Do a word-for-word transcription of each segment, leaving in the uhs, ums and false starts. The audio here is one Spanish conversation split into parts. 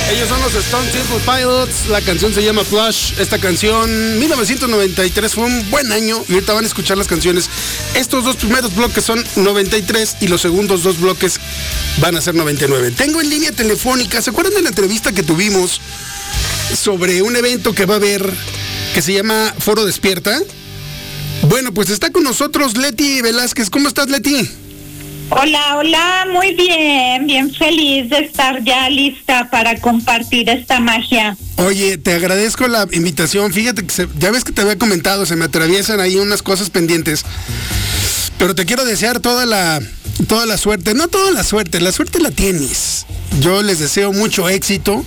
Ellos son los Stone Temple Pilots, la canción se llama Flush. Esta canción, mil novecientos noventa y tres, fue un buen año y ahorita van a escuchar las canciones. Estos dos primeros bloques son noventa y tres y los segundos dos bloques van a ser noventa y nueve. Tengo en línea telefónica, ¿se acuerdan de la entrevista que tuvimos sobre un evento que va a haber que se llama Foro Despierta? Bueno, pues está con nosotros Leti Velázquez. ¿Cómo estás, Leti? Hola, hola, muy bien, bien feliz de estar ya lista para compartir esta magia. Oye, te agradezco la invitación. Fíjate que se, ya ves que te había comentado, se me atraviesan ahí unas cosas pendientes. Pero te quiero desear toda la, toda la suerte. No toda la suerte, la suerte la tienes. Yo les deseo mucho éxito.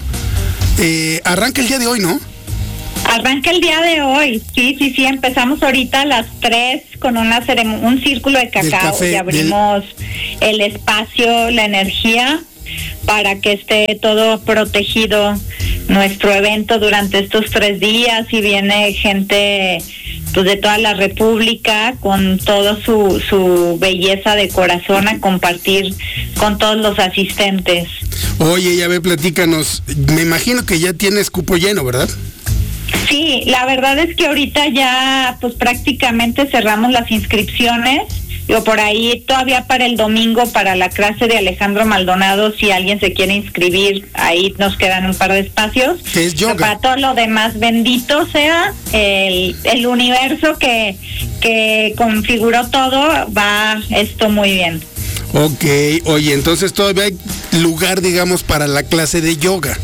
Eh, arranca el día de hoy, ¿no? Arranca el día de hoy, sí, sí, sí, empezamos ahorita a las tres con una cerem- un círculo de cacao café, y abrimos del... el espacio, la energía, para que esté todo protegido nuestro evento durante estos tres días y viene gente pues de toda la República con toda su, su belleza de corazón a compartir con todos los asistentes. Oye, ya ve, platícanos, me imagino que ya tienes cupo lleno, ¿verdad? Sí, la verdad es que ahorita ya pues prácticamente cerramos las inscripciones. Yo por ahí todavía para el domingo para la clase de Alejandro Maldonado, si alguien se quiere inscribir, ahí nos quedan un par de espacios. ¿Qué es yoga? Pero para todo lo demás, bendito sea el, el universo que, que configuró todo, va esto muy bien. Ok, oye, entonces todavía hay lugar, digamos, para la clase de yoga.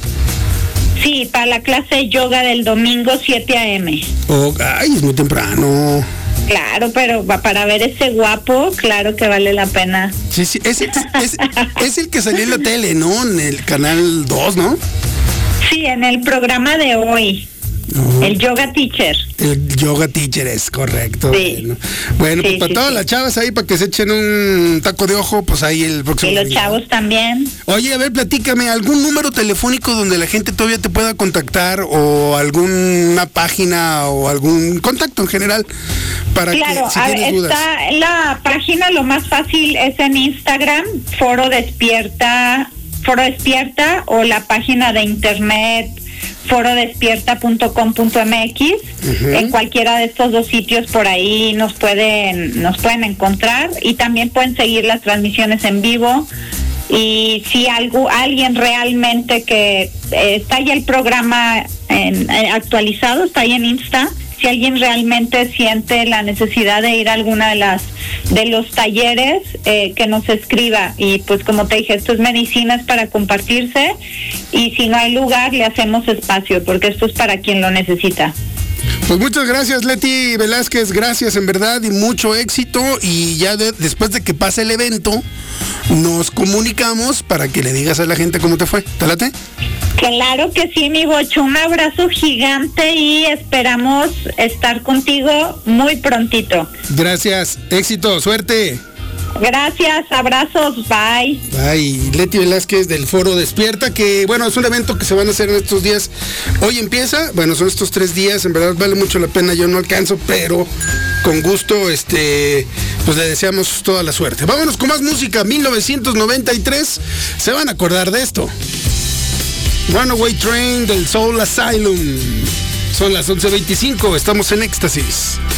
Sí, para la clase de yoga del domingo siete a.m. Oh, ay, es muy temprano. Claro, pero para ver ese guapo, claro que vale la pena. Sí, sí, es, es, es, es el que salió en la tele, ¿no? En el canal dos, ¿no? Sí, en el programa de hoy. No. El Yoga Teacher. El Yoga Teacher es correcto. Sí. Bueno, bueno sí, pues para sí, todas sí. las chavas ahí, para que se echen un taco de ojo, pues ahí el próximo. Y los día. Chavos también. Oye, a ver, platícame, ¿algún número telefónico donde la gente todavía te pueda contactar o alguna página o algún contacto en general para claro, que si a tienes ver, dudas? Está la página, lo más fácil es en Instagram, Foro Despierta, Foro Despierta, o la página de internet foro despierta punto com punto m x. Uh-huh. En cualquiera de estos dos sitios por ahí nos pueden nos pueden encontrar y también pueden seguir las transmisiones en vivo. Y si algo alguien realmente que eh, está ya el programa en, eh, actualizado, está ahí en Insta. Si alguien realmente siente la necesidad de ir a alguna de las de los talleres, eh, que nos escriba. Y pues como te dije, esto es medicina, es para compartirse, y si no hay lugar le hacemos espacio, porque esto es para quien lo necesita. Pues muchas gracias, Leti Velázquez, gracias en verdad y mucho éxito, y ya de, después de que pase el evento nos comunicamos para que le digas a la gente cómo te fue. ¿Te late? Claro que sí, mi Bocho, un abrazo gigante y esperamos estar contigo muy prontito. Gracias, éxito, suerte. Gracias, abrazos, bye. Bye. Leti Velázquez del Foro Despierta, que bueno, es un evento que se van a hacer en estos días. Hoy empieza, bueno, son estos tres días, en verdad vale mucho la pena, yo no alcanzo, pero con gusto, este, pues le deseamos toda la suerte. Vámonos con más música, mil novecientos noventa y tres, se van a acordar de esto. Runaway Train del Soul Asylum. Son las once veinticinco, estamos en éxtasis.